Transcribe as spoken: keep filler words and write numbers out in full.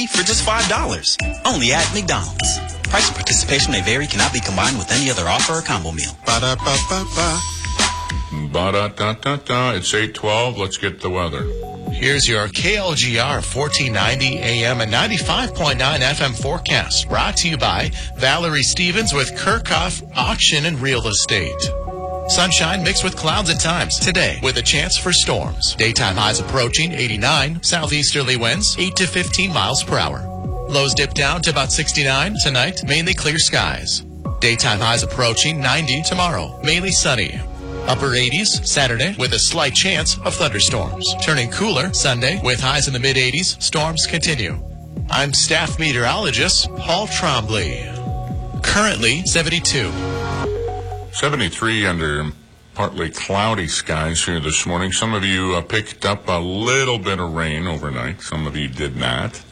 for just five dollars. Only at McDonald's. Price and participation may vary, cannot be combined with any other offer or combo meal. Ba-da-ba-ba-ba. Ba-da-da-da-da. It's eight twelve. Let's get the weather. Here's your K L G R fourteen ninety A M and ninety-five point nine F M forecast, brought to you by Valerie Stevens with Kirchhoff Auction and Real Estate. Sunshine mixed with clouds at times today with a chance for storms. Daytime highs approaching eighty-nine, southeasterly winds eight to fifteen miles per hour. Lows dip down to about sixty-nine tonight, mainly clear skies. Daytime highs approaching ninety tomorrow, mainly sunny. Upper eighties Saturday with a slight chance of thunderstorms. Turning cooler Sunday with highs in the mid-eighties. Storms continue. I'm staff meteorologist Paul Trombley. Currently seventy-two. seventy-three under partly cloudy skies here this morning. Some of you uh, picked up a little bit of rain overnight. Some of you did not.